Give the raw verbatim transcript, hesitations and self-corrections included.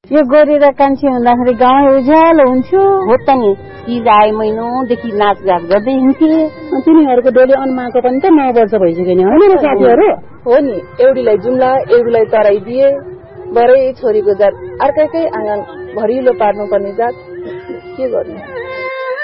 यो गोरी र कान्छी हुँदाखेरि गाउँ उज्यालो हुन्थ्यो। हो त नि, तीज आए महिनौदेखि नाचगान गर्दै हिँड्थे। तिनीहरूको डोली अनुमाको पनि त नौ वर्ष भइसक्यो नि होइन र साथीहरू? हो नि, एउटीलाई जुम्ला एउटीलाई तराई दिए। बरै छोरीको जात अर्कैकै आँगन भरिलो पार्नुपर्ने जात, के गर्नु।